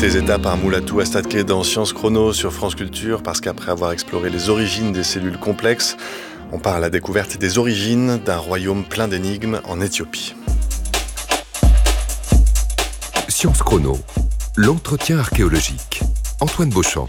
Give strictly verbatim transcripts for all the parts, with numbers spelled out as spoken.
les étapes à Moulatou Astadke dans Sciences Chrono sur France Culture, parce qu'après avoir exploré les origines des cellules complexes, on part à la découverte des origines d'un royaume plein d'énigmes en Éthiopie. Sciences Chrono, l'entretien archéologique. Antoine Beauchamp.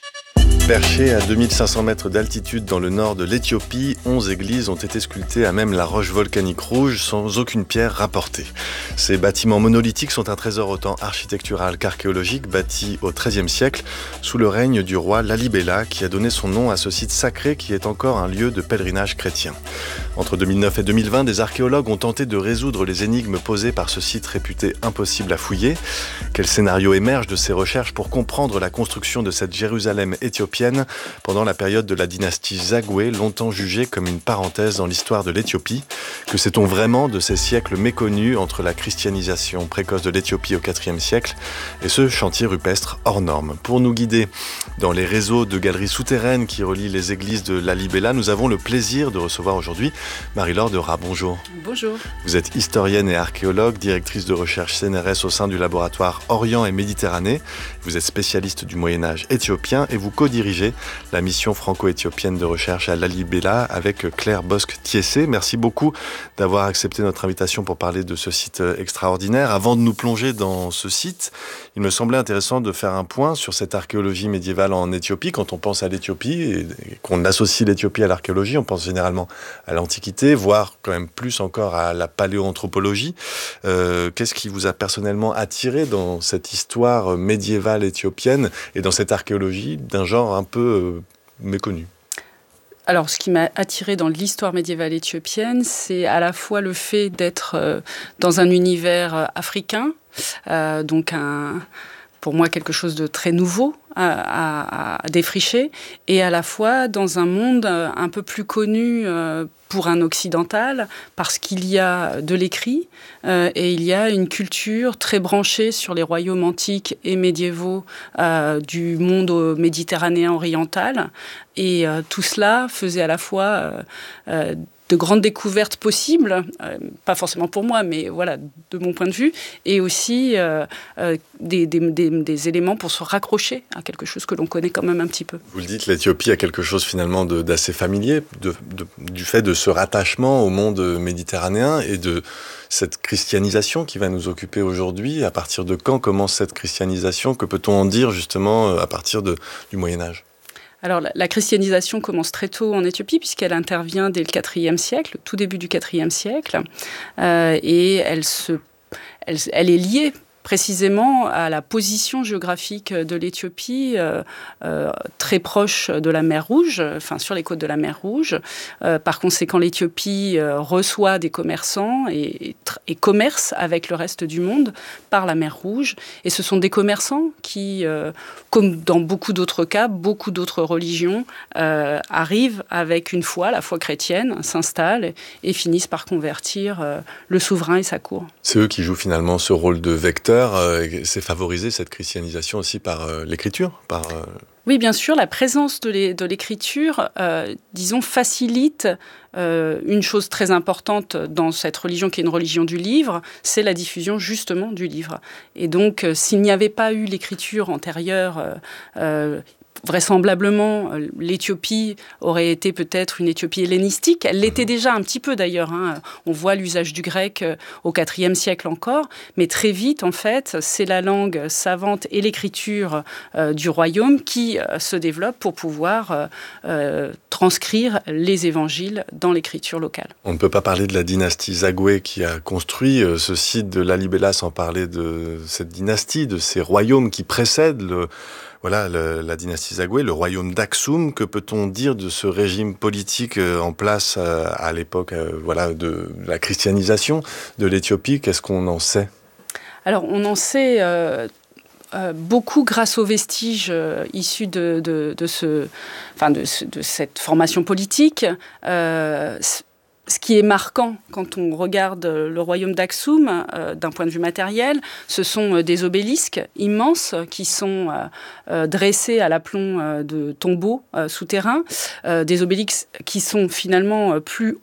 Perchées à deux mille cinq cents mètres d'altitude dans le nord de l'Éthiopie, onze églises ont été sculptées à même la roche volcanique rouge sans aucune pierre rapportée. Ces bâtiments monolithiques sont un trésor autant architectural qu'archéologique, bâtis au treizième siècle sous le règne du roi Lalibela, qui a donné son nom à ce site sacré qui est encore un lieu de pèlerinage chrétien. Entre deux mille neuf et deux mille vingt, des archéologues ont tenté de résoudre les énigmes posées par ce site réputé impossible à fouiller. Quel scénario émerge de ces recherches pour comprendre la construction de cette Jérusalem éthiopienne pendant la période de la dynastie Zagoué, longtemps jugée comme une parenthèse dans l'histoire de l'Éthiopie? Que sait-on vraiment de ces siècles méconnus entre la christianisation précoce de l'Éthiopie au quatrième siècle et ce chantier rupestre hors norme? Pour nous guider dans les réseaux de galeries souterraines qui relient les églises de Lalibela, nous avons le plaisir de recevoir aujourd'hui Marie-Laure de Rat. Bonjour. Bonjour. Vous êtes historienne et archéologue, directrice de recherche C N R S au sein du laboratoire Orient et Méditerranée. Vous êtes spécialiste du Moyen-Âge éthiopien et vous co-dirigez la mission franco-éthiopienne de recherche à Lalibela avec Claire Bosc-Thiessé. Merci beaucoup d'avoir accepté notre invitation pour parler de ce site extraordinaire. Avant de nous plonger dans ce site, il me semblait intéressant de faire un point sur cette archéologie médiévale en Éthiopie. Quand on pense à l'Éthiopie et qu'on associe l'Éthiopie à l'archéologie, on pense généralement à l'Antiquité, voire quand même plus encore à la paléoanthropologie. Euh, qu'est-ce qui vous a personnellement attiré dans cette histoire médiévale éthiopienne et dans cette archéologie d'un genre un peu euh, méconnu? Alors, ce qui m'a attirée dans l'histoire médiévale éthiopienne, c'est à la fois le fait d'être euh, dans un univers euh, africain, euh, donc un, pour moi quelque chose de très nouveau à, à, à défricher, et à la fois dans un monde euh, un peu plus connu euh, pour un occidental, parce qu'il y a de l'écrit euh, et il y a une culture très branchée sur les royaumes antiques et médiévaux euh, du monde méditerranéen oriental. Et euh, tout cela faisait à la fois euh, euh, de grandes découvertes possibles, euh, pas forcément pour moi, mais voilà, de mon point de vue, et aussi euh, euh, des, des, des, des éléments pour se raccrocher à quelque chose que l'on connaît quand même un petit peu. Vous le dites, l'Éthiopie a quelque chose finalement de, d'assez familier, de, de, du fait de ce rattachement au monde méditerranéen et de cette christianisation qui va nous occuper aujourd'hui. À partir de quand commence cette christianisation? Que peut-on en dire justement à partir de, du Moyen-Âge? Alors, la, la christianisation commence très tôt en Éthiopie, puisqu'elle intervient dès le quatrième siècle, tout début du quatrième siècle, euh, et elle, se, elle, elle est liée précisément à la position géographique de l'Éthiopie, euh, euh, très proche de la mer Rouge, enfin sur les côtes de la mer Rouge. Euh, par conséquent, l'Éthiopie euh, reçoit des commerçants et, et commerce avec le reste du monde par la mer Rouge. Et ce sont des commerçants qui, euh, comme dans beaucoup d'autres cas, beaucoup d'autres religions, euh, arrivent avec une foi, la foi chrétienne, s'installent et, et finissent par convertir euh, le souverain et sa cour. C'est eux qui jouent finalement ce rôle de vecteur. C'est favoriser cette christianisation aussi par euh, l'écriture par, euh... Oui, bien sûr, la présence de, l'é- de l'écriture, euh, disons, facilite euh, une chose très importante dans cette religion qui est une religion du livre, c'est la diffusion justement du livre. Et donc, euh, s'il n'y avait pas eu l'écriture antérieure, euh, euh, vraisemblablement, l'Éthiopie aurait été peut-être une Éthiopie hellénistique. Elle l'était déjà un petit peu d'ailleurs. Hein. On voit l'usage du grec au quatrième siècle encore. Mais très vite, en fait, c'est la langue savante et l'écriture euh, du royaume qui euh, se développe pour pouvoir euh, euh, transcrire les évangiles dans l'écriture locale. On ne peut pas parler de la dynastie Zagoué qui a construit euh, ce site de Lalibela sans parler de cette dynastie, de ces royaumes qui précèdent le... Voilà, le, la dynastie Zagoué, le royaume d'Aksum. Que peut-on dire de ce régime politique euh, en place euh, à l'époque euh, voilà, de la christianisation de l'Éthiopie? Qu'est-ce qu'on en sait? Alors, on en sait euh, euh, beaucoup grâce aux vestiges euh, issus de, de, de, ce, enfin de, de cette formation politique. Euh, Ce qui est marquant quand on regarde le royaume d'Aksum, euh, d'un point de vue matériel, ce sont des obélisques immenses qui sont euh, euh, dressés à l'aplomb euh, de tombeaux euh, souterrains, euh, des obélisques qui sont finalement plus hauts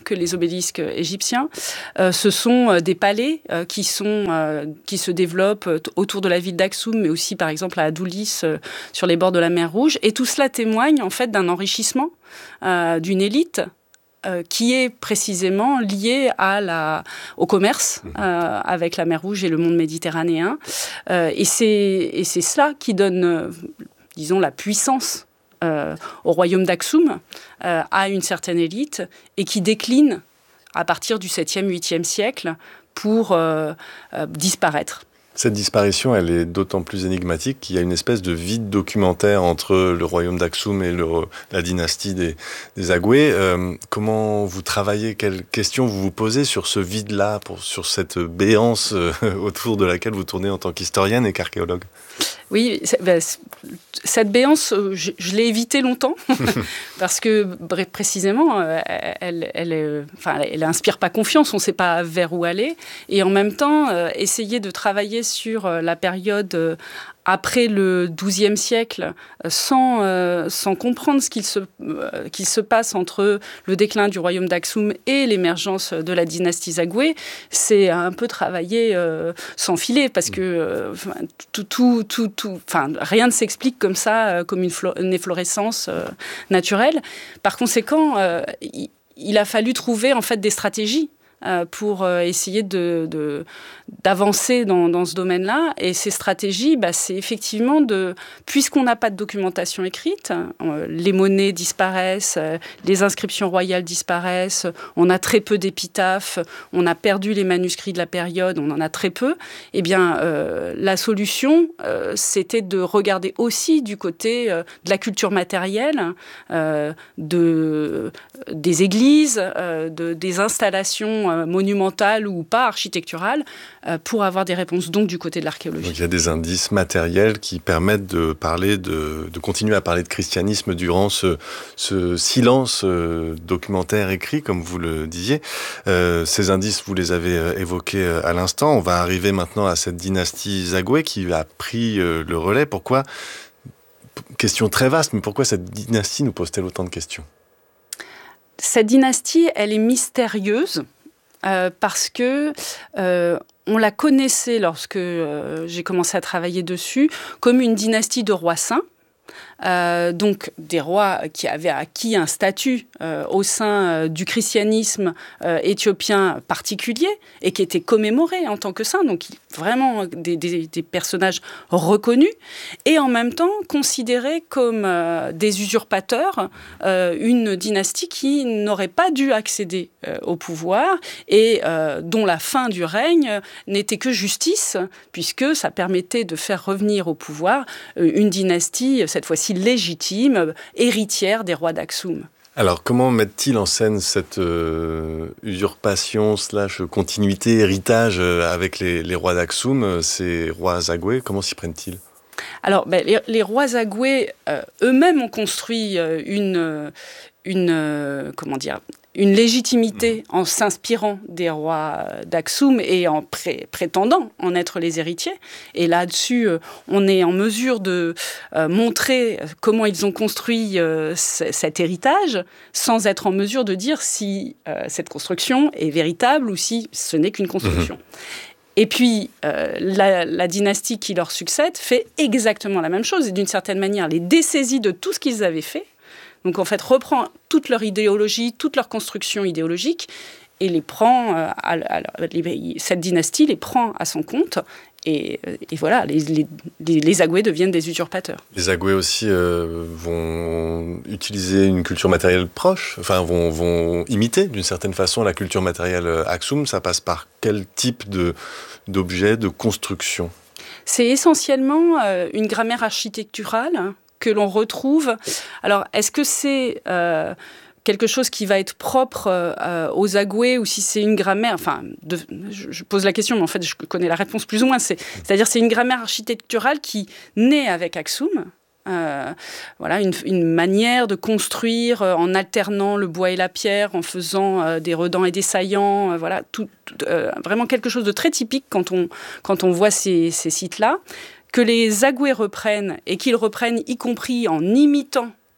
que les obélisques égyptiens. Euh, ce sont euh, des palais euh, qui, sont, euh, qui se développent euh, autour de la ville d'Axoum, mais aussi par exemple à Adulis, euh, sur les bords de la mer Rouge. Et tout cela témoigne en fait d'un enrichissement euh, d'une élite Euh, qui est précisément lié à la, au commerce euh, avec la mer Rouge et le monde méditerranéen. Euh, et, c'est, et c'est cela qui donne, euh, disons, la puissance euh, au royaume d'Axoum, euh, à une certaine élite, et qui décline à partir du septième, huitième siècle pour euh, euh, disparaître. Cette disparition, elle est d'autant plus énigmatique qu'il y a une espèce de vide documentaire entre le royaume d'Axoum et le, la dynastie des, des Agoué. Euh, comment vous travaillez? Quelles questions vous vous posez sur ce vide-là, pour, sur cette béance euh, autour de laquelle vous tournez en tant qu'historienne et qu'archéologue? Oui, c'est, ben, c'est, cette béance, je, je l'ai évitée longtemps, parce que précisément, elle, elle, elle, enfin, elle inspire pas confiance, on ne sait pas vers où aller. Et en même temps, euh, essayer de travailler sur la période euh, après le douzième siècle, sans, euh, sans comprendre ce qu'il se, euh, qu'il se passe entre le déclin du royaume d'Axoum et l'émergence de la dynastie Zagoué, c'est un peu travailler euh, sans filet, parce que euh, tout, tout, tout, tout, enfin, rien ne s'explique comme ça, euh, comme une, flo- une efflorescence euh, naturelle. Par conséquent, euh, il, il a fallu trouver en fait des stratégies Euh, pour euh, essayer de, de, d'avancer dans, dans ce domaine-là. Et ces stratégies, bah, c'est effectivement de... Puisqu'on n'a pas de documentation écrite, euh, les monnaies disparaissent, euh, les inscriptions royales disparaissent, on a très peu d'épitaphes, on a perdu les manuscrits de la période, on en a très peu. Eh bien, euh, la solution, euh, c'était de regarder aussi du côté euh, de la culture matérielle, euh, de, des églises, euh, de, des installations monumentales ou pas architecturales, euh, pour avoir des réponses, donc du côté de l'archéologie. Donc il y a des indices matériels qui permettent de parler de, de continuer à parler de christianisme durant ce, ce silence euh, documentaire écrit, comme vous le disiez. Euh, ces indices, vous les avez euh, évoqués euh, à l'instant. On va arriver maintenant à cette dynastie Zagoué qui a pris euh, le relais. Pourquoi? Question très vaste, mais pourquoi cette dynastie nous pose-t-elle autant de questions? Cette dynastie, elle est mystérieuse. Euh, parce que euh, on la connaissait lorsque euh, j'ai commencé à travailler dessus comme une dynastie de rois saints. Euh, donc des rois qui avaient acquis un statut euh, au sein euh, du christianisme euh, éthiopien particulier et qui étaient commémorés en tant que saints, donc vraiment des, des, des personnages reconnus, et en même temps considérés comme euh, des usurpateurs, euh, une dynastie qui n'aurait pas dû accéder euh, au pouvoir et euh, dont la fin du règne n'était que justice, puisque ça permettait de faire revenir au pouvoir euh, une dynastie, cette fois-ci légitime, héritière des rois d'Axoum. Alors, comment mettent-ils en scène cette euh, usurpation slash continuité, héritage euh, avec les, les rois d'Axoum, ces rois Zagoué? Comment s'y prennent-ils? Alors, ben, les, les rois Zagoué euh, eux-mêmes ont construit euh, une, une, euh, comment dire, une légitimité en s'inspirant des rois d'Axoum et en pré- prétendant en être les héritiers. Et là-dessus, euh, on est en mesure de euh, montrer comment ils ont construit euh, c- cet héritage, sans être en mesure de dire si euh, cette construction est véritable ou si ce n'est qu'une construction. Mmh. Et puis, euh, la, la dynastie qui leur succède fait exactement la même chose, et d'une certaine manière les dessaisit de tout ce qu'ils avaient fait. Donc, en fait, reprend toute leur idéologie, toute leur construction idéologique, et les prend, euh, à, à, les, cette dynastie les prend à son compte. Et, et voilà, les, les, les Zagoué deviennent des usurpateurs. Les Zagoué aussi euh, vont utiliser une culture matérielle proche, enfin vont, vont imiter d'une certaine façon la culture matérielle Aksum. Ça passe par quel type de, d'objet, de construction? C'est essentiellement euh, une grammaire architecturale que l'on retrouve. Alors, est-ce que c'est euh, quelque chose qui va être propre euh, aux Zagoué ou si c'est une grammaire... Enfin, de, je, je pose la question, mais en fait, je connais la réponse plus ou moins. C'est, c'est-à-dire c'est une grammaire architecturale qui naît avec Aksum. Euh, voilà, une, une manière de construire euh, en alternant le bois et la pierre, en faisant euh, des redans et des saillants. Euh, voilà, tout, tout, euh, vraiment quelque chose de très typique quand on, quand on voit ces, ces sites-là, que les Zagoué reprennent, et qu'ils reprennent y compris en imitant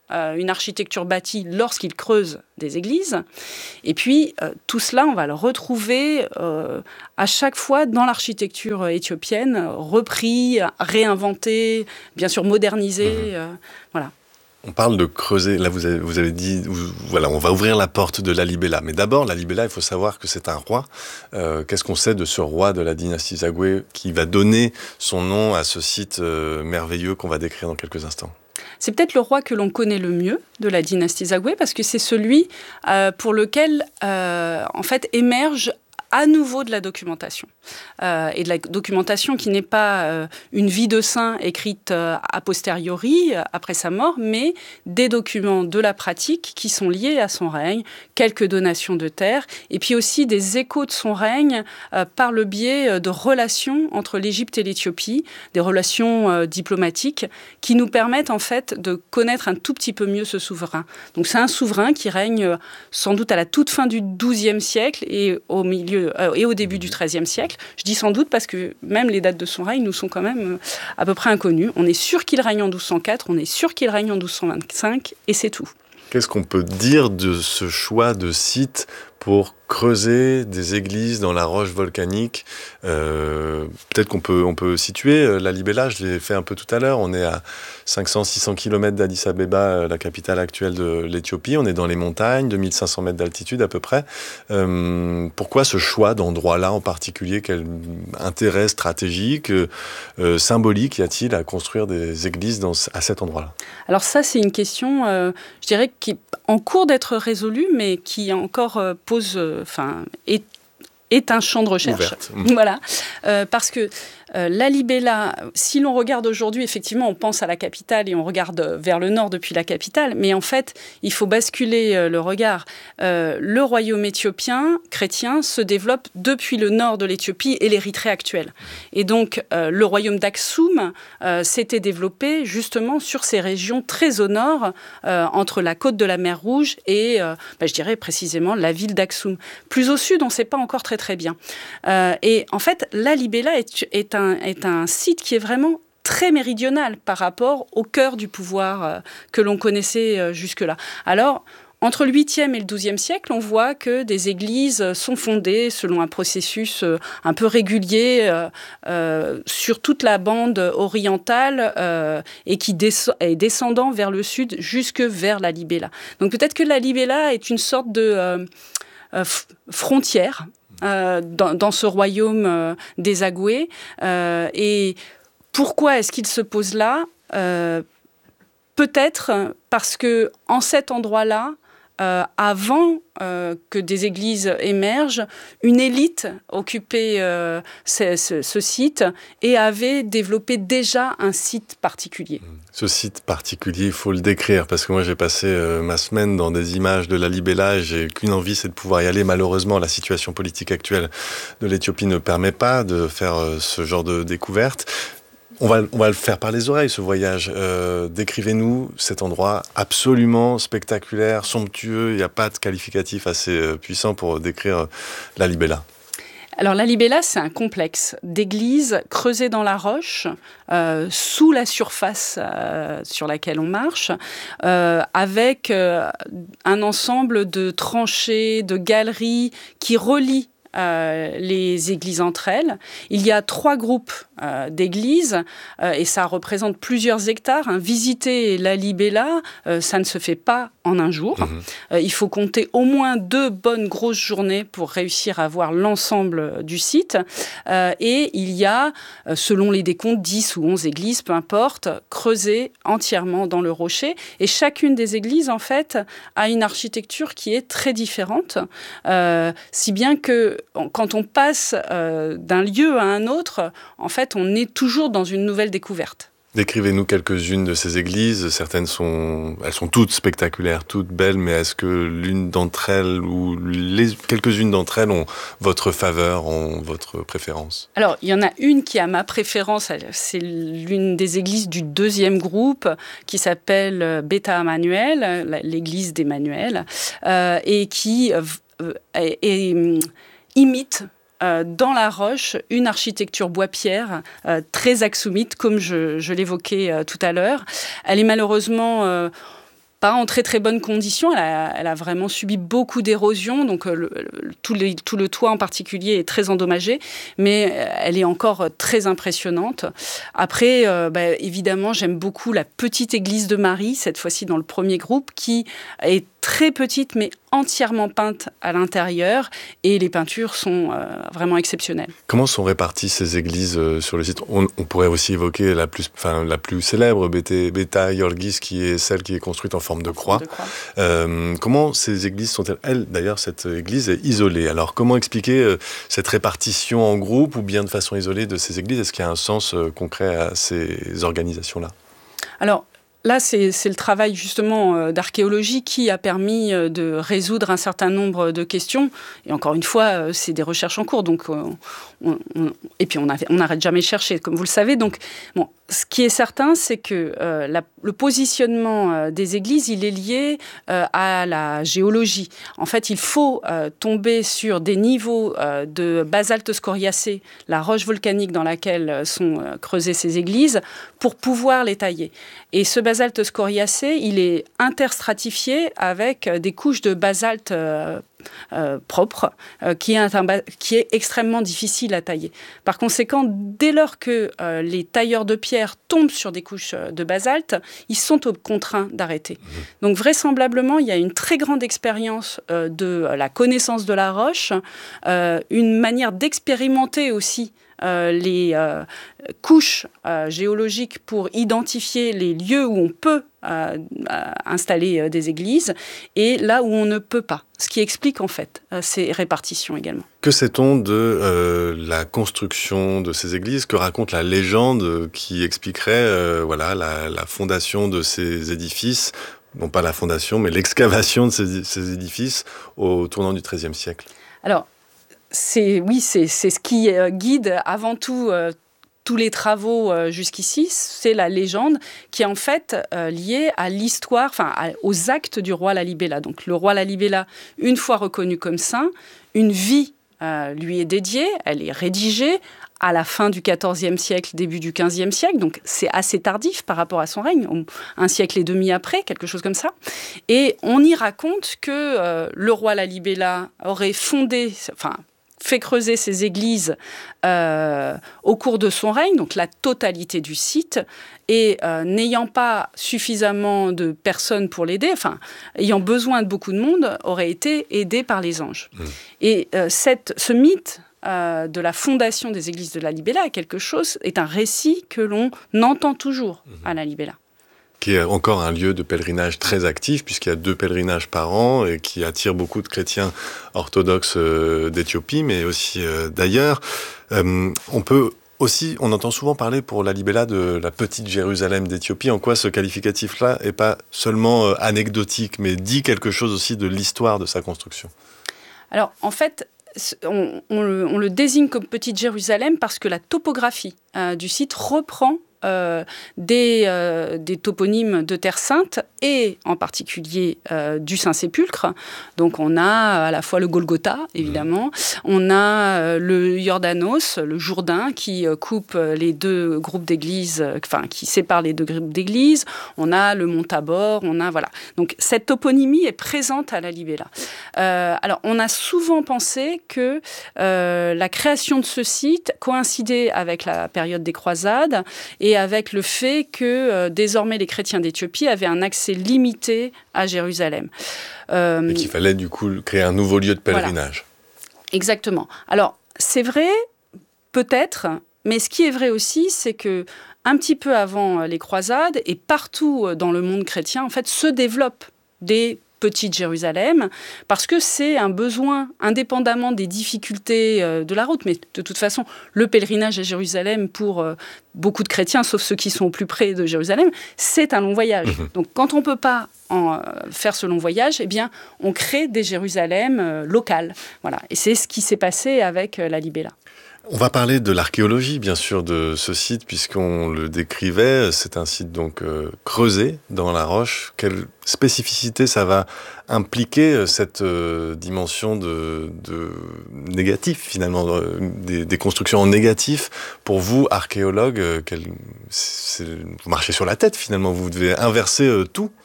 euh, une architecture bâtie lorsqu'ils creusent des églises. Et puis, euh, tout cela, on va le retrouver euh, à chaque fois dans l'architecture éthiopienne, repris, réinventé, bien sûr modernisé. Euh, voilà. On parle de creuser, là vous avez, vous avez dit, voilà, on va ouvrir la porte de Lalibela. Mais d'abord, Lalibela, il faut savoir que c'est un roi. Euh, qu'est-ce qu'on sait de ce roi de la dynastie Zagwe qui va donner son nom à ce site euh, merveilleux qu'on va décrire dans quelques instants? C'est peut-être le roi que l'on connaît le mieux de la dynastie Zagwe parce que c'est celui euh, pour lequel, euh, en fait, émerge à nouveau de la documentation. Euh, et de la documentation qui n'est pas euh, une vie de saint écrite euh, a posteriori, euh, après sa mort, mais des documents de la pratique qui sont liés à son règne, quelques donations de terre, et puis aussi des échos de son règne euh, par le biais de relations entre l'Égypte et l'Éthiopie, des relations euh, diplomatiques qui nous permettent en fait de connaître un tout petit peu mieux ce souverain. Donc c'est un souverain qui règne euh, sans doute à la toute fin du douzième siècle et au milieu euh, et au début du treizième siècle. Je dis sans doute parce que même les dates de son règne nous sont quand même à peu près inconnues. On est sûr qu'il règne en douze cent quatre, on est sûr qu'il règne en douze cent vingt-cinq, et c'est tout. Qu'est-ce qu'on peut dire de ce choix de site pour creuser des églises dans la roche volcanique? euh, Peut-être qu'on peut, on peut situer Lalibela, je l'ai fait un peu tout à l'heure. On est à cinq cents à six cents kilomètres d'Addis Abeba, la capitale actuelle de l'Éthiopie. On est dans les montagnes, deux mille cinq cents mètres d'altitude à peu près. Euh, pourquoi ce choix d'endroit-là en particulier? Quel intérêt stratégique, euh, symbolique y a-t-il à construire des églises dans, à cet endroit-là? Alors ça, c'est une question, euh, je dirais, qui est en cours d'être résolue, mais qui encore euh, pose, enfin, euh, est, est un champ de recherche. Mmh. Voilà, euh, parce que euh, Lalibela, si l'on regarde aujourd'hui, effectivement, on pense à la capitale et on regarde vers le nord depuis la capitale, mais en fait, il faut basculer euh, le regard. Euh, le royaume éthiopien chrétien se développe depuis le nord de l'Éthiopie et l'Érythrée actuelle. Et donc, euh, le royaume d'Aksum euh, s'était développé justement sur ces régions très au nord, euh, entre la côte de la mer Rouge et, euh, bah, je dirais précisément, la ville d'Aksum. Plus au sud, on ne sait pas encore très très bien. Euh, et en fait, Lalibela est, est, un, est un site qui est vraiment très méridional par rapport au cœur du pouvoir euh, que l'on connaissait euh, jusque-là. Alors, entre le huitième et le douzième siècle, on voit que des églises sont fondées selon un processus euh, un peu régulier euh, euh, sur toute la bande orientale euh, et qui descend, est descendant vers le sud jusque vers Lalibela. Donc peut-être que Lalibela est une sorte de euh, euh, frontière Euh, dans, dans ce royaume euh, des Zagwe. Euh, et pourquoi est-ce qu'il se pose là? euh, Peut-être parce que en cet endroit-là, euh, avant euh, que des églises émergent, une élite occupait euh, ce, ce, ce site et avait développé déjà un site particulier. Ce site particulier, il faut le décrire, parce que moi j'ai passé euh, ma semaine dans des images de Lalibela et j'ai qu'une envie, c'est de pouvoir y aller. Malheureusement, la situation politique actuelle de l'Éthiopie ne permet pas de faire euh, ce genre de découverte. On va, on va le faire par les oreilles, ce voyage. Euh, décrivez-nous cet endroit absolument spectaculaire, somptueux. Il n'y a pas de qualificatif assez euh, puissant pour décrire euh, Lalibela. Alors Lalibela, c'est un complexe d'églises creusées dans la roche, euh, sous la surface euh, sur laquelle on marche, euh, avec euh, un ensemble de tranchées, de galeries qui relient Euh, les églises entre elles. Il y a trois groupes euh, d'églises euh, et ça représente plusieurs hectares. Hein. Visiter Lalibela, euh, ça ne se fait pas en un jour. Mmh. Euh, il faut compter au moins deux bonnes grosses journées pour réussir à voir l'ensemble du site. Euh, et il y a, euh, selon les décomptes, dix ou onze églises, peu importe, creusées entièrement dans le rocher. Et chacune des églises, en fait, a une architecture qui est très différente. Euh, si bien que quand on passe euh, d'un lieu à un autre, en fait, on est toujours dans une nouvelle découverte. Décrivez-nous quelques-unes de ces églises. Certaines sont, elles sont toutes spectaculaires, toutes belles, mais est-ce que l'une d'entre elles ou les, quelques-unes d'entre elles ont votre faveur, ont votre préférence? Alors, il y en a une qui a ma préférence. C'est l'une des églises du deuxième groupe qui s'appelle Beta Emmanuel, l'église d'Emmanuel, euh, et qui euh, est, est, imite Euh, dans la roche une architecture bois-pierre euh, très aksumite, comme je, je l'évoquais euh, tout à l'heure. Elle est malheureusement euh, pas en très très bonnes conditions. Elle a, elle a vraiment subi beaucoup d'érosion, donc le, le, tout, les, tout le toit en particulier est très endommagé, mais elle est encore très impressionnante. Après, euh, bah, évidemment, j'aime beaucoup la petite église de Marie, cette fois-ci dans le premier groupe, qui est très petite, mais entièrement peinte à l'intérieur, et les peintures sont euh, vraiment exceptionnelles. Comment sont réparties ces églises euh, sur le site ? on, on pourrait aussi évoquer la plus, enfin, la plus célèbre, Beta Iorghis, qui est celle qui est construite en forme de croix. De croix. Euh, comment ces églises sont-elles ? Elle, d'ailleurs, cette église est isolée. Alors, comment expliquer euh, cette répartition en groupe ou bien de façon isolée de ces églises ? Est-ce qu'il y a un sens euh, concret à ces organisations-là ? Alors, là, c'est, c'est le travail justement euh, d'archéologie qui a permis euh, de résoudre un certain nombre de questions. Et encore une fois, euh, c'est des recherches en cours. Donc, euh, on, on, et puis, on n'arrête jamais de chercher, comme vous le savez. Donc, bon, ce qui est certain, c'est que euh, la, le positionnement euh, des églises, il est lié euh, à la géologie. En fait, il faut euh, tomber sur des niveaux euh, de basalte scoriacé, la roche volcanique dans laquelle sont euh, creusées ces églises, pour pouvoir les tailler. Et ce basalte scoriacé, il est interstratifié avec des couches de basalte euh, euh, propre, euh, qui, est un, qui est extrêmement difficile à tailler. Par conséquent, dès lors que euh, les tailleurs de pierre tombent sur des couches de basalte, ils sont contraints d'arrêter. Mmh. Donc vraisemblablement, il y a une très grande expérience euh, de la connaissance de la roche, euh, une manière d'expérimenter aussi Euh, les euh, couches euh, géologiques pour identifier les lieux où on peut euh, installer euh, des églises et là où on ne peut pas. Ce qui explique en fait euh, ces répartitions également. Que sait-on de euh, la construction de ces églises ? Que raconte la légende qui expliquerait euh, voilà, la, la fondation de ces édifices ? Non pas la fondation, mais l'excavation de ces, ces édifices au tournant du treizième siècle. Alors, C'est, oui, c'est, c'est ce qui euh, guide avant tout euh, tous les travaux euh, jusqu'ici. C'est la légende qui est en fait euh, liée à l'histoire, enfin à, aux actes du roi Lalibela. Donc le roi Lalibela, une fois reconnu comme saint, une vie euh, lui est dédiée, elle est rédigée à la fin du quatorzième siècle, début du quinzième siècle. Donc c'est assez tardif par rapport à son règne, un siècle et demi après, quelque chose comme ça. Et on y raconte que euh, le roi Lalibela aurait fondé, enfin fait creuser ces églises euh, au cours de son règne, donc la totalité du site, et euh, n'ayant pas suffisamment de personnes pour l'aider, enfin, ayant besoin de beaucoup de monde, aurait été aidé par les anges. Mmh. Et euh, cette, ce mythe euh, de la fondation des églises de Lalibela est quelque chose, est un récit que l'on entend toujours mmh. à Lalibela. Qui est encore un lieu de pèlerinage très actif, puisqu'il y a deux pèlerinages par an et qui attire beaucoup de chrétiens orthodoxes euh, d'Éthiopie, mais aussi euh, d'ailleurs. Euh, on peut aussi, on entend souvent parler pour Lalibela de la petite Jérusalem d'Éthiopie. En quoi ce qualificatif-là n'est pas seulement euh, anecdotique, mais dit quelque chose aussi de l'histoire de sa construction ? Alors, en fait, on, on, le, on le désigne comme petite Jérusalem parce que la topographie euh, du site reprend Euh, des, euh, des toponymes de Terre Sainte et en particulier euh, du Saint-Sépulcre. Donc on a à la fois le Golgotha, évidemment, mmh. on a euh, le Jordanos, le Jourdain, qui euh, coupe les deux groupes d'églises, euh, enfin qui sépare les deux groupes d'églises. On a le Mont Tabor, on a voilà. Donc cette toponymie est présente à Lalibela. Euh, alors on a souvent pensé que euh, la création de ce site coïncidait avec la période des croisades et et avec le fait que euh, désormais les chrétiens d'Éthiopie avaient un accès limité à Jérusalem. Euh, et qu'il fallait du coup créer un nouveau lieu de pèlerinage. Voilà. Exactement. Alors, c'est vrai, peut-être, mais ce qui est vrai aussi, c'est que un petit peu avant les croisades, et partout dans le monde chrétien, en fait, se développent des petite Jérusalem, parce que c'est un besoin, indépendamment des difficultés euh, de la route. Mais de toute façon, le pèlerinage à Jérusalem, pour euh, beaucoup de chrétiens, sauf ceux qui sont au plus près de Jérusalem, c'est un long voyage. Mmh. Donc quand on ne peut pas en, euh, faire ce long voyage, eh bien, on crée des Jérusalem euh, locales. Voilà. Et c'est ce qui s'est passé avec euh, Lalibela. On va parler de l'archéologie, bien sûr, de ce site, puisqu'on le décrivait. C'est un site donc euh, creusé dans la roche. Quelle spécificité ça va impliquer, cette euh, dimension de, de négatif, finalement, euh, des, des constructions en négatif. Pour vous, archéologue, euh, quel, c'est, vous marchez sur la tête, finalement. Vous devez inverser euh, tout.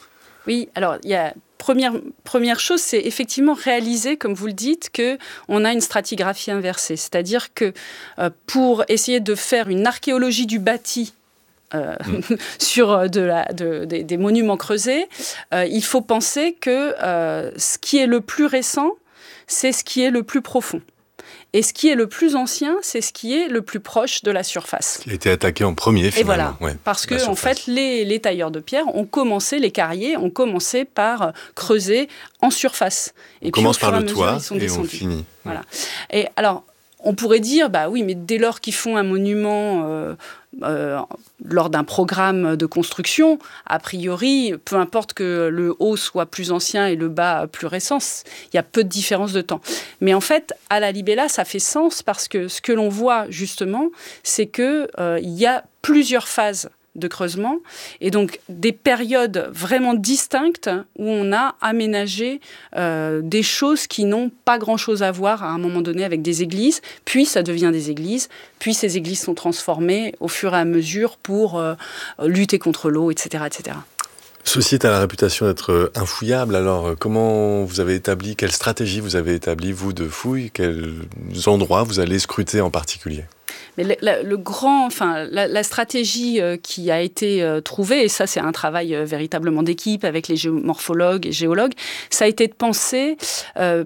Oui, alors il y a... Première, première chose, c'est effectivement réaliser, comme vous le dites, qu'on a une stratigraphie inversée. C'est-à-dire que euh, pour essayer de faire une archéologie du bâti euh, mmh. sur de la, de, de, des monuments creusés, euh, il faut penser que euh, ce qui est le plus récent, c'est ce qui est le plus profond. Et ce qui est le plus ancien, c'est ce qui est le plus proche de la surface. Qui a été attaqué en premier, finalement. Et voilà, ouais, parce que en fait, les, les tailleurs de pierre ont commencé, les carriers ont commencé par creuser en surface. Et on puis, commence par le mesure, toit et descendus. On finit. Voilà. Et alors, on pourrait dire, bah oui, mais dès lors qu'ils font un monument euh, euh, lors d'un programme de construction, a priori, peu importe que le haut soit plus ancien et le bas plus récent, il y a peu de différence de temps. Mais en fait, à la Libella, ça fait sens parce que ce que l'on voit justement, c'est qu'il euh, y a plusieurs phases de creusement, et donc des périodes vraiment distinctes où on a aménagé euh, des choses qui n'ont pas grand-chose à voir à un moment donné avec des églises, puis ça devient des églises, puis ces églises sont transformées au fur et à mesure pour euh, lutter contre l'eau, et cetera, et cetera. Ce site a la réputation d'être infouillable, alors comment vous avez établi, quelle stratégie vous avez établi, vous, de fouille, quels endroits vous allez scruter en particulier ? Mais le, le, le grand, enfin, la, la stratégie euh, qui a été euh, trouvée, et ça c'est un travail euh, véritablement d'équipe avec les géomorphologues et géologues, ça a été de penser euh,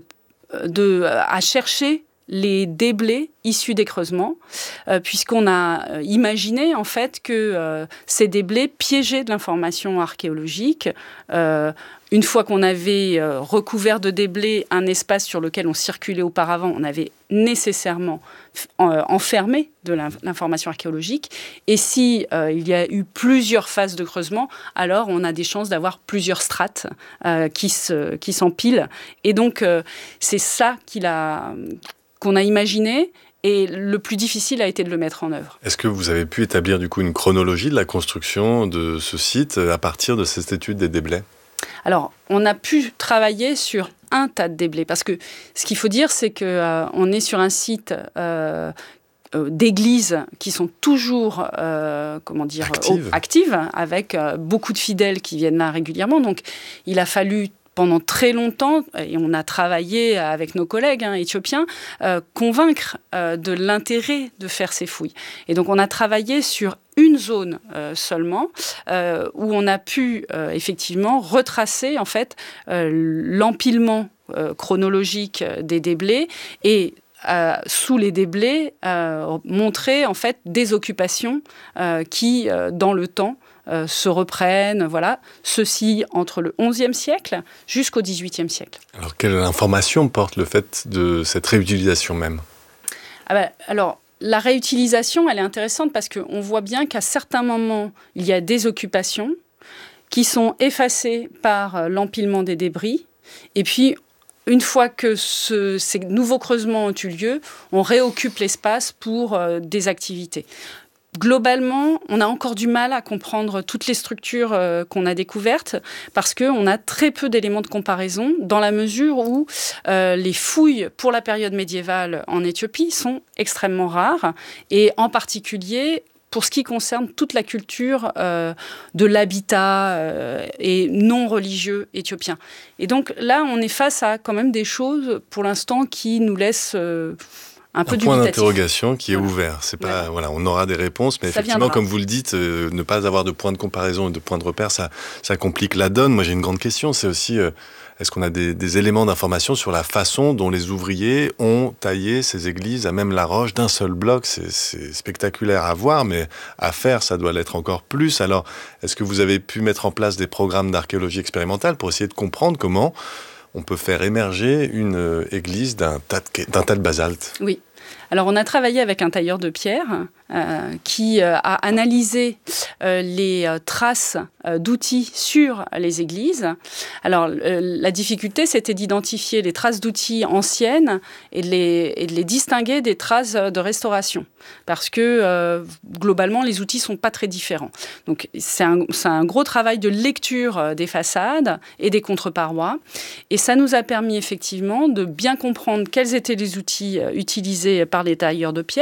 de, à chercher les déblais issus des creusements, euh, puisqu'on a euh, imaginé en fait que euh, ces déblais piégeaient de l'information archéologique. Euh, une fois qu'on avait euh, recouvert de déblais un espace sur lequel on circulait auparavant, on avait nécessairement euh, enfermé de l'information archéologique. Et si euh, il y a eu plusieurs phases de creusement, alors on a des chances d'avoir plusieurs strates euh, qui, se, qui s'empilent. Et donc euh, c'est ça qu'il a... qu'on a imaginé, et le plus difficile a été de le mettre en œuvre. Est-ce que vous avez pu établir du coup une chronologie de la construction de ce site à partir de cette étude des déblais ? Alors, on a pu travailler sur un tas de déblais, parce que ce qu'il faut dire, c'est qu'on euh, est sur un site euh, euh, d'églises qui sont toujours euh, comment dire, actives, oh, actives avec euh, beaucoup de fidèles qui viennent là régulièrement. Donc, il a fallu pendant très longtemps, et on a travaillé avec nos collègues hein, éthiopiens, euh, convaincre euh, de l'intérêt de faire ces fouilles. Et donc, on a travaillé sur une zone euh, seulement, euh, où on a pu euh, effectivement retracer en fait euh, l'empilement euh, chronologique des déblais et Euh, sous les déblais, euh, montrer en fait des occupations euh, qui, euh, dans le temps, euh, se reprennent. Voilà, ceci entre le onzième siècle jusqu'au dix-huitième siècle. Alors, quelle information porte le fait de cette réutilisation même ? Ah ben, alors, la réutilisation, elle est intéressante parce qu'on voit bien qu'à certains moments, il y a des occupations qui sont effacées par l'empilement des débris, et puis une fois que ce, ces nouveaux creusements ont eu lieu, on réoccupe l'espace pour euh, des activités. Globalement, on a encore du mal à comprendre toutes les structures euh, qu'on a découvertes parce qu'on a très peu d'éléments de comparaison dans la mesure où euh, les fouilles pour la période médiévale en Éthiopie sont extrêmement rares et en particulier pour ce qui concerne toute la culture euh, de l'habitat euh, et non religieux éthiopien. Et donc là, on est face à quand même des choses, pour l'instant, qui nous laissent euh, un, un peu dubitatifs. Un point d'interrogation qui est voilà. ouvert. C'est pas, ouais. voilà, on aura des réponses, mais ça effectivement, viendra. Comme vous le dites, euh, ne pas avoir de point de comparaison et de point de repère, ça, ça complique la donne. Moi, j'ai une grande question, c'est aussi... Euh, Est-ce qu'on a des, des éléments d'information sur la façon dont les ouvriers ont taillé ces églises à même la roche d'un seul bloc ? C'est, c'est spectaculaire à voir, mais à faire, ça doit l'être encore plus. Alors, est-ce que vous avez pu mettre en place des programmes d'archéologie expérimentale pour essayer de comprendre comment on peut faire émerger une église d'un tas de, d'un tas de basalte ? Oui. Alors, on a travaillé avec un tailleur de pierre euh, qui euh, a analysé euh, les euh, traces euh, d'outils sur les églises. Alors, euh, la difficulté, c'était d'identifier les traces d'outils anciennes et de les, et de les distinguer des traces de restauration. Parce que, euh, globalement, les outils ne sont pas très différents. Donc, c'est un, c'est un gros travail de lecture des façades et des contre-parois. Et ça nous a permis, effectivement, de bien comprendre quels étaient les outils utilisés par les tailleurs de pierre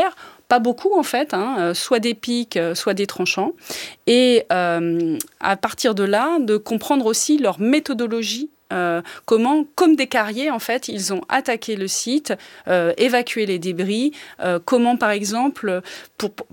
pas beaucoup en fait, hein, soit des pics, soit des tranchants. Et euh, à partir de là, de comprendre aussi leur méthodologie. Euh, comment, comme des carriers, en fait, ils ont attaqué le site, euh, évacué les débris. Euh, comment, par exemple, pour, pour,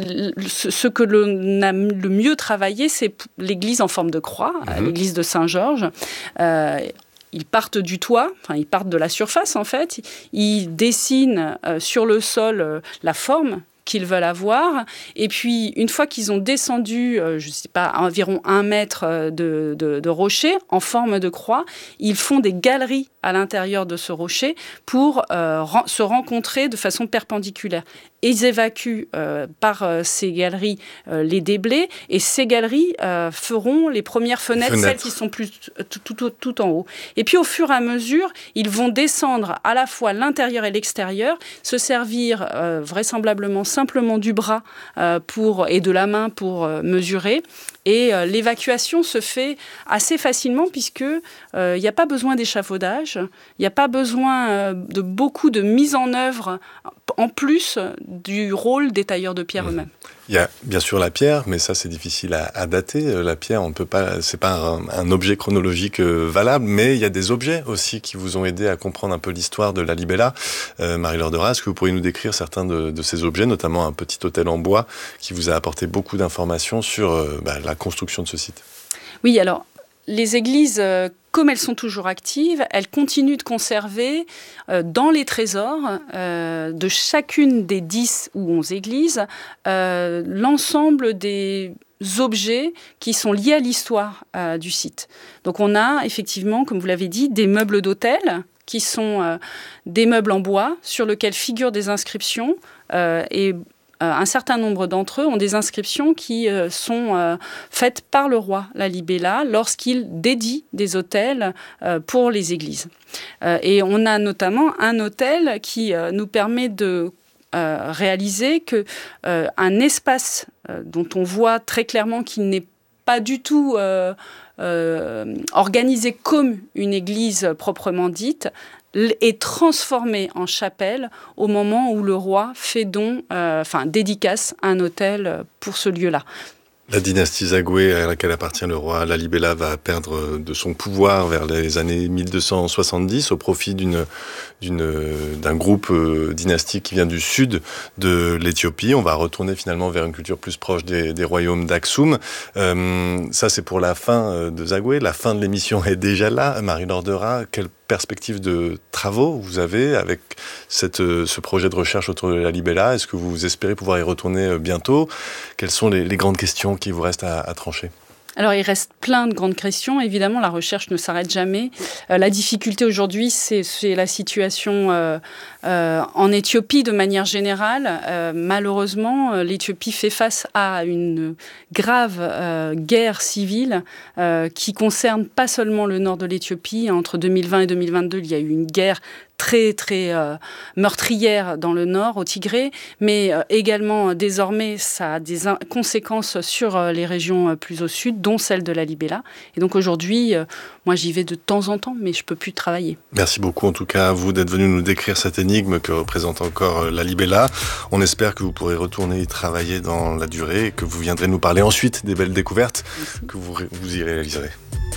ce, ce que l'on a le mieux travaillé, c'est l'église en forme de croix, mmh. l'église de Saint-Georges. Euh, Ils partent du toit, enfin ils partent de la surface en fait. Ils dessinent euh, sur le sol euh, la forme qu'ils veulent avoir. Et puis, une fois qu'ils ont descendu, euh, je ne sais pas, environ un mètre de, de, de rocher en forme de croix, ils font des galeries à l'intérieur de ce rocher pour euh, ren- se rencontrer de façon perpendiculaire. Et ils évacuent euh, par euh, ces galeries euh, les déblais, et ces galeries euh, feront les premières fenêtres, fenêtres, celles qui sont plus tout, tout, tout, tout en haut. Et puis, au fur et à mesure, ils vont descendre à la fois l'intérieur et l'extérieur, se servir euh, vraisemblablement simplement du bras euh, pour, et de la main pour euh, mesurer. Et euh, l'évacuation se fait assez facilement puisqu'il n'y euh, a pas besoin d'échafaudage, il n'y a pas besoin euh, de beaucoup de mise en œuvre en plus du rôle des tailleurs de pierre mmh. eux-mêmes. Il y a bien sûr la pierre, mais ça c'est difficile à, à dater. La pierre, on peut pas, c'est pas un, un objet chronologique euh, valable, mais il y a des objets aussi qui vous ont aidé à comprendre un peu l'histoire de la Libella. Euh, Marie-Laure Derat, est-ce que vous pourriez nous décrire certains de, de ces objets, notamment un petit hôtel en bois qui vous a apporté beaucoup d'informations sur euh, bah, la construction de ce site? Oui, alors les églises, euh, comme elles sont toujours actives, elles continuent de conserver euh, dans les trésors euh, de chacune des dix ou onze églises euh, l'ensemble des objets qui sont liés à l'histoire euh, du site. Donc on a effectivement, comme vous l'avez dit, des meubles d'hôtel qui sont euh, des meubles en bois sur lesquels figurent des inscriptions euh, et Euh, un certain nombre d'entre eux ont des inscriptions qui euh, sont euh, faites par le roi Lalibela lorsqu'il dédie des hôtels euh, pour les églises. Euh, et on a notamment un hôtel qui euh, nous permet de euh, réaliser que euh, un espace euh, dont on voit très clairement qu'il n'est pas du tout euh, euh, organisé comme une église proprement dite, est transformé en chapelle au moment où le roi fait don, euh, enfin dédicace un hôtel pour ce lieu-là. La dynastie Zagoué à laquelle appartient le roi Lalibela va perdre de son pouvoir vers les années mille deux cent soixante-dix au profit d'une, d'une, d'un groupe dynastique qui vient du sud de l'Éthiopie. On va retourner finalement vers une culture plus proche des, des royaumes d'Aksum. Euh, ça, c'est pour la fin de Zagoué. La fin de l'émission est déjà là. Marie-Laure Derat, quelle perspective de travaux vous avez avec cette, ce projet de recherche autour de la Lalibela? Est-ce que vous espérez pouvoir y retourner bientôt? Quelles sont les, les grandes questions qui vous restent à, à trancher? Alors, il reste plein de grandes questions. Évidemment, la recherche ne s'arrête jamais. Euh, la difficulté aujourd'hui, c'est, c'est la situation euh, euh, en Éthiopie de manière générale. Euh, malheureusement, l'Éthiopie fait face à une grave euh, guerre civile euh, qui concerne pas seulement le nord de l'Éthiopie. Entre deux mille vingt et deux mille vingt-deux, il y a eu une guerre très, très euh, meurtrière dans le nord, au Tigré, mais euh, également, euh, désormais, ça a des in- conséquences sur euh, les régions euh, plus au sud, dont celle de la Libella. Et donc aujourd'hui, euh, moi j'y vais de temps en temps, mais je ne peux plus travailler. Merci beaucoup en tout cas à vous d'être venu nous décrire cette énigme que représente encore euh, la Libella. On espère que vous pourrez retourner y travailler dans la durée et que vous viendrez nous parler ensuite des belles découvertes Merci. que vous, vous y réaliserez.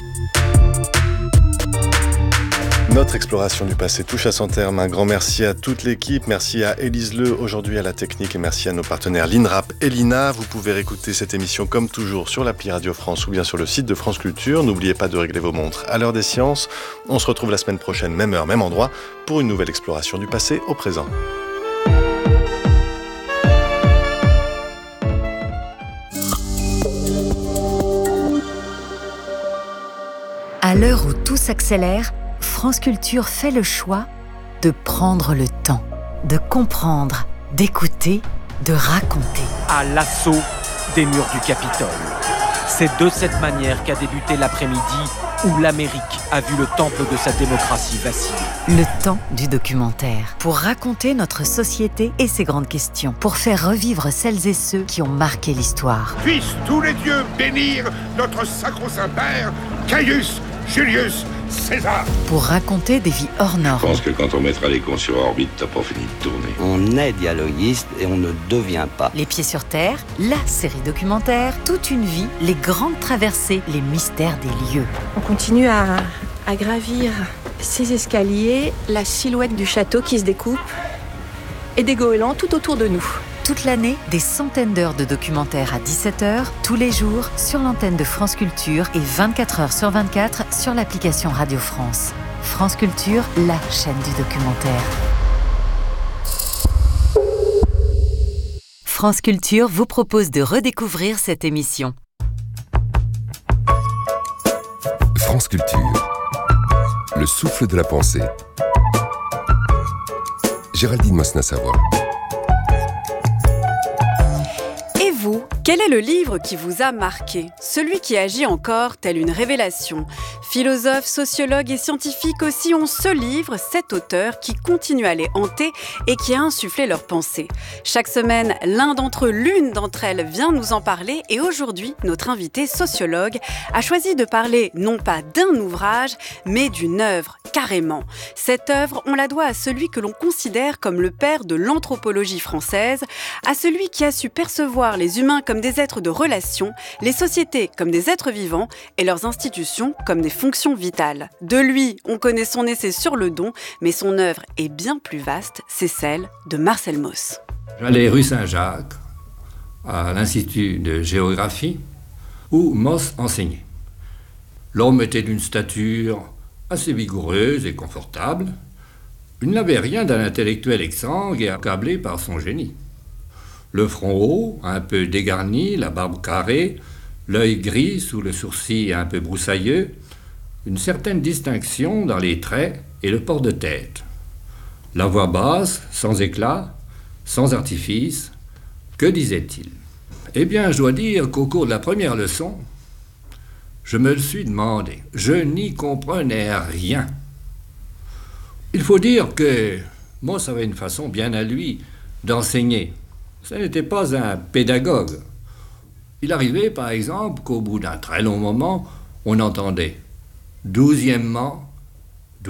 Notre exploration du passé touche à son terme. Un grand merci à toute l'équipe. Merci à Élise Leu, aujourd'hui à la technique, et merci à nos partenaires l'INRAP et l'I N A. Vous pouvez réécouter cette émission comme toujours sur l'appli Radio France ou bien sur le site de France Culture. N'oubliez pas de régler vos montres à l'heure des sciences. On se retrouve la semaine prochaine, même heure, même endroit, pour une nouvelle exploration du passé au présent. À l'heure où tout s'accélère, France Culture fait le choix de prendre le temps, de comprendre, d'écouter, de raconter. À l'assaut des murs du Capitole. C'est de cette manière qu'a débuté l'après-midi où l'Amérique a vu le temple de sa démocratie vaciller. Le temps du documentaire. Pour raconter notre société et ses grandes questions. Pour faire revivre celles et ceux qui ont marqué l'histoire. Puissent tous les dieux bénir notre sacro-saint père, Caius Julius César! Pour raconter des vies hors normes. Je pense que quand on mettra les cons sur orbite, t'as pas fini de tourner. On est dialoguiste et on ne devient pas. Les Pieds sur Terre, la série documentaire, toute une vie, les grandes traversées, les mystères des lieux. On continue à, à gravir ces escaliers, la silhouette du château qui se découpe et des goélands tout autour de nous. Toute l'année, des centaines d'heures de documentaires à dix-sept heures, tous les jours, sur l'antenne de France Culture et vingt-quatre heures sur vingt-quatre sur l'application Radio France. France Culture, la chaîne du documentaire. France Culture vous propose de redécouvrir cette émission. France Culture, le souffle de la pensée. Géraldine Mosna-Savoie. Et vous, quel est le livre qui vous a marqué ? Celui qui agit encore telle une révélation. Philosophes, sociologues et scientifiques aussi ont ce livre, cet auteur qui continue à les hanter et qui a insufflé leurs pensées. Chaque semaine, l'un d'entre eux, l'une d'entre elles vient nous en parler et aujourd'hui, notre invité sociologue a choisi de parler non pas d'un ouvrage, mais d'une œuvre, carrément. Cette œuvre, on la doit à celui que l'on considère comme le père de l'anthropologie française, à celui qui a su percevoir les humains comme des êtres de relation, les sociétés comme des êtres vivants et leurs institutions comme des fonctions vitales. De lui, on connaît son essai sur le don, mais son œuvre est bien plus vaste, c'est celle de Marcel Mauss. J'allais rue Saint-Jacques, à l'Institut de géographie, où Mauss enseignait. L'homme était d'une stature assez vigoureuse et confortable. Il n'avait rien d'un intellectuel exsangue et accablé par son génie. Le front haut, un peu dégarni, la barbe carrée, l'œil gris sous le sourcil un peu broussailleux, une certaine distinction dans les traits et le port de tête. La voix basse, sans éclat, sans artifice, que disait-il ? Eh bien, je dois dire qu'au cours de la première leçon, je me le suis demandé. Je n'y comprenais rien. Il faut dire que Mauss avait une façon bien à lui d'enseigner. Ce n'était pas un pédagogue. Il arrivait, par exemple, qu'au bout d'un très long moment, on entendait « douzièmement »,« douzièmement »,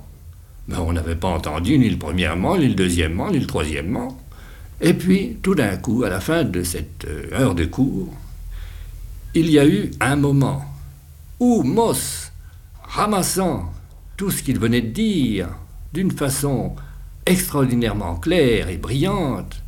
mais on n'avait pas entendu ni le premièrement, ni le deuxièmement, ni le troisièmement. Et puis, tout d'un coup, à la fin de cette heure de cours, il y a eu un moment où Mauss, ramassant tout ce qu'il venait de dire d'une façon extraordinairement claire et brillante,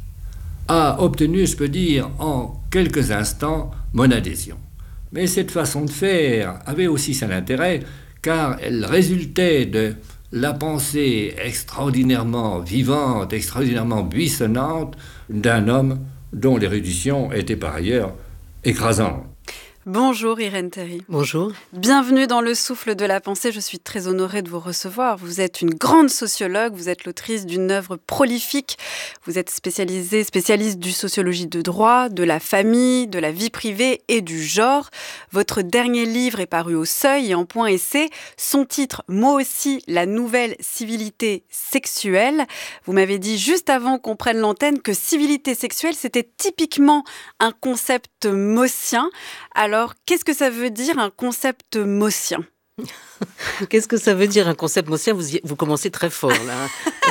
a obtenu, je peux dire, en quelques instants, mon adhésion. Mais cette façon de faire avait aussi son intérêt, car elle résultait de la pensée extraordinairement vivante, extraordinairement buissonnante d'un homme dont l'érudition était par ailleurs écrasante. Bonjour Irène Théry. Bonjour. Bienvenue dans le souffle de la pensée. Je suis très honorée de vous recevoir. Vous êtes une grande sociologue, vous êtes l'autrice d'une œuvre prolifique. Vous êtes spécialisée, spécialiste du sociologie de droit, de la famille, de la vie privée et du genre. Votre dernier livre est paru au Seuil et en Point Essai. Son titre, Moi aussi, la nouvelle civilité sexuelle. Vous m'avez dit juste avant qu'on prenne l'antenne que civilité sexuelle, c'était typiquement un concept maussien. Alors, qu'est-ce que ça veut dire un concept maussien ? Qu'est-ce que ça veut dire un concept maussien ? vous, y, vous commencez très fort, là.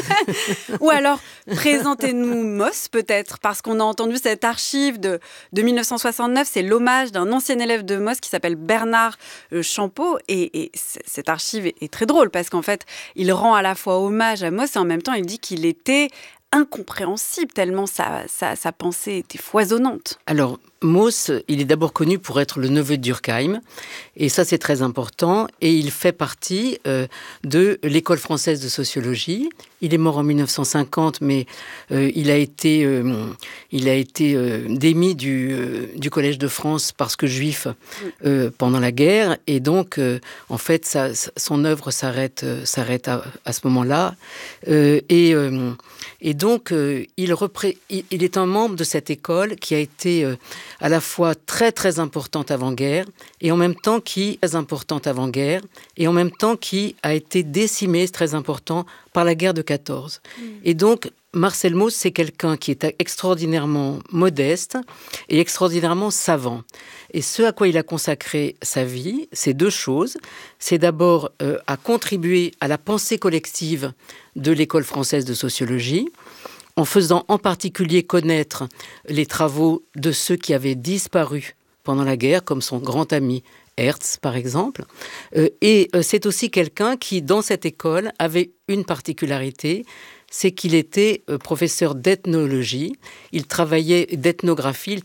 Ou alors, présentez-nous Mauss, peut-être, parce qu'on a entendu cette archive de, de mille neuf cent soixante-neuf, c'est l'hommage d'un ancien élève de Mauss qui s'appelle Bernard Champeau, et, et cette archive est, est très drôle, parce qu'en fait, il rend à la fois hommage à Mauss, et en même temps, il dit qu'il était incompréhensible, tellement sa, sa, sa pensée était foisonnante. Alors, Mauss, il est d'abord connu pour être le neveu de Durkheim, et ça c'est très important, et il fait partie euh, de l'école française de sociologie. Il est mort en mille neuf cent cinquante, mais euh, il a été, euh, il a été euh, démis du, euh, du Collège de France parce que juif euh, pendant la guerre, et donc euh, en fait ça, son œuvre s'arrête, euh, s'arrête à, à ce moment-là, euh, et, euh, et donc euh, il, repré- il, il est un membre de cette école qui a été euh, à la fois très très importante avant-guerre et en même temps qui très importante avant-guerre et en même temps qui a été décimée, c'est très important, par la guerre de quatorze. Mmh. Et donc Marcel Mauss, c'est quelqu'un qui est extraordinairement modeste et extraordinairement savant. Et ce à quoi il a consacré sa vie, c'est deux choses. C'est d'abord euh, à contribuer à la pensée collective de l'école française de sociologie, en faisant en particulier connaître les travaux de ceux qui avaient disparu pendant la guerre, comme son grand ami Hertz, par exemple. Euh, et euh, c'est aussi quelqu'un qui, dans cette école, avait une particularité, c'est qu'il était euh, professeur d'ethnologie, il travaillait d'ethnographie, il